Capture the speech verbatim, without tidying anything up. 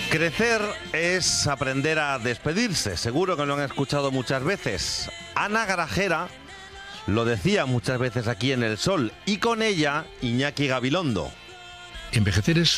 Crecer es aprender a despedirse, seguro que lo han escuchado muchas veces. Ana Grajera lo decía muchas veces aquí en El Sol y con ella Iñaki Gabilondo. Envejecer es